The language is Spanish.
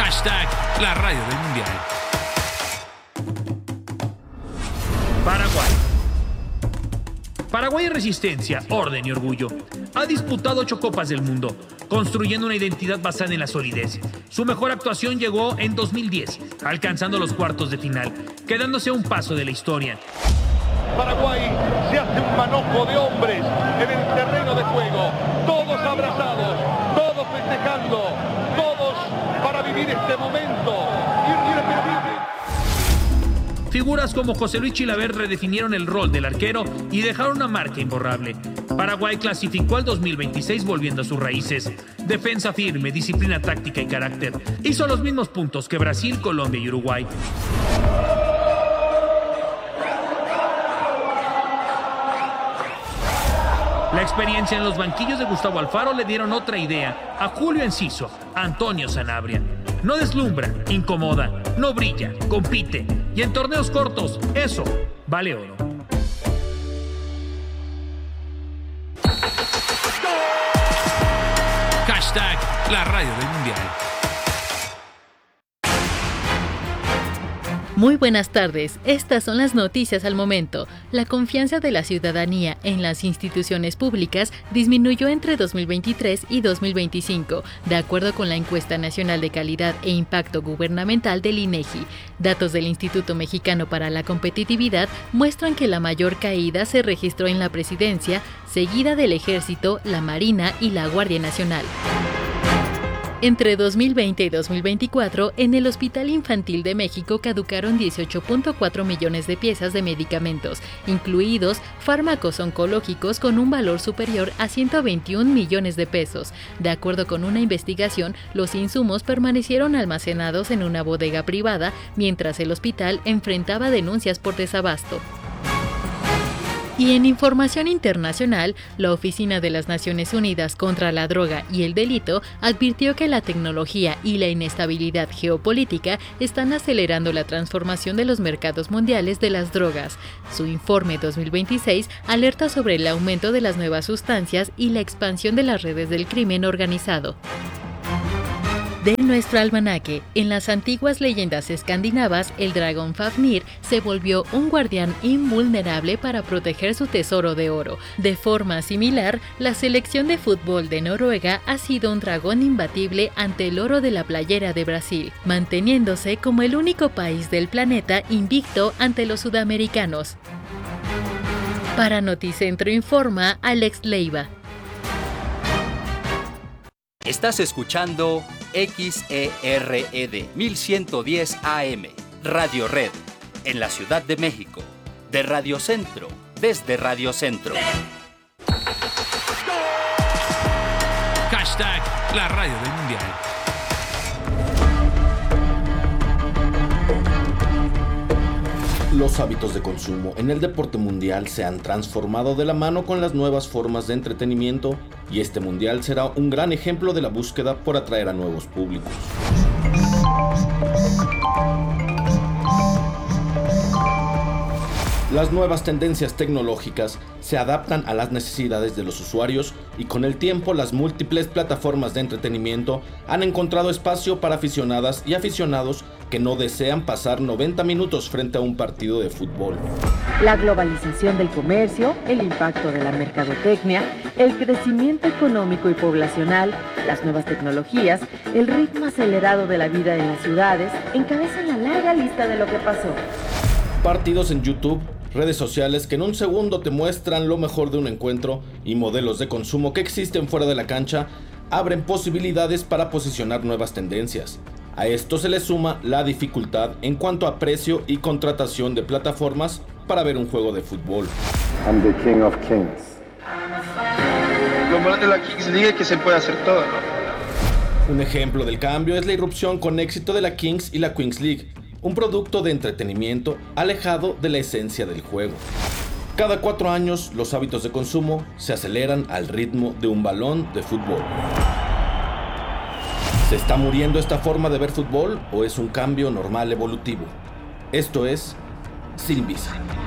Hashtag la radio del mundial. Paraguay es resistencia, orden y orgullo. Ha disputado 8 Copas del Mundo, construyendo una identidad basada en la solidez. Su mejor actuación llegó en 2010, alcanzando los cuartos de final, quedándose a un paso de la historia. Paraguay se hace un manojo de hombres en el terreno de juego, todos abrazados, todos festejando, todos para vivir este momento irrepetible. Figuras como José Luis Chilaver redefinieron el rol del arquero y dejaron una marca imborrable. Paraguay clasificó al 2026 volviendo a sus raíces. Defensa firme, disciplina táctica y carácter. Hizo los mismos puntos que Brasil, Colombia y Uruguay. La experiencia en los banquillos de Gustavo Alfaro le dieron otra idea a Julio Enciso, a Antonio Sanabria. No deslumbra, incomoda, no brilla, compite. Y en torneos cortos, eso vale oro. Hashtag la radio del mundial. Muy buenas tardes, estas son las noticias al momento. La confianza de la ciudadanía en las instituciones públicas disminuyó entre 2023 y 2025, de acuerdo con la Encuesta Nacional de Calidad e Impacto Gubernamental del INEGI. Datos del Instituto Mexicano para la Competitividad muestran que la mayor caída se registró en la presidencia, seguida del Ejército, la Marina y la Guardia Nacional. Entre 2020 y 2024, en el Hospital Infantil de México caducaron 18.4 millones de piezas de medicamentos, incluidos fármacos oncológicos con un valor superior a 121 millones de pesos. De acuerdo con una investigación, los insumos permanecieron almacenados en una bodega privada mientras el hospital enfrentaba denuncias por desabasto. Y en información internacional, la Oficina de las Naciones Unidas contra la Droga y el Delito advirtió que la tecnología y la inestabilidad geopolítica están acelerando la transformación de los mercados mundiales de las drogas. Su informe 2026 alerta sobre el aumento de las nuevas sustancias y la expansión de las redes del crimen organizado. De nuestro almanaque, en las antiguas leyendas escandinavas, el dragón Fafnir se volvió un guardián invulnerable para proteger su tesoro de oro. De forma similar, la selección de fútbol de Noruega ha sido un dragón imbatible ante el oro de la playera de Brasil, manteniéndose como el único país del planeta invicto ante los sudamericanos. Para Noticentro informa Alex Leiva. Estás escuchando XERED 1110 AM, Radio Red, en la Ciudad de México, de Radio Centro, desde Radio Centro. Hashtag la radio del mundial. Los hábitos de consumo en el deporte mundial se han transformado de la mano con las nuevas formas de entretenimiento y este mundial será un gran ejemplo de la búsqueda por atraer a nuevos públicos. Las nuevas tendencias tecnológicas se adaptan a las necesidades de los usuarios y con el tiempo las múltiples plataformas de entretenimiento han encontrado espacio para aficionadas y aficionados que no desean pasar 90 minutos frente a un partido de fútbol. La globalización del comercio, el impacto de la mercadotecnia, el crecimiento económico y poblacional, las nuevas tecnologías, el ritmo acelerado de la vida en las ciudades encabezan la larga lista de lo que pasó. Partidos en YouTube, redes sociales que en un segundo te muestran lo mejor de un encuentro y modelos de consumo que existen fuera de la cancha abren posibilidades para posicionar nuevas tendencias. A esto se le suma la dificultad en cuanto a precio y contratación de plataformas para ver un juego de fútbol. I'm the King of Kings. Lo bueno de la Kings League es que se puede hacer todo, ¿no? Un ejemplo del cambio es la irrupción con éxito de la Kings y la Queens League, un producto de entretenimiento alejado de la esencia del juego. Cada 4 años, los hábitos de consumo se aceleran al ritmo de un balón de fútbol. ¿Se está muriendo esta forma de ver fútbol o es un cambio normal evolutivo? Esto es Sin Visa.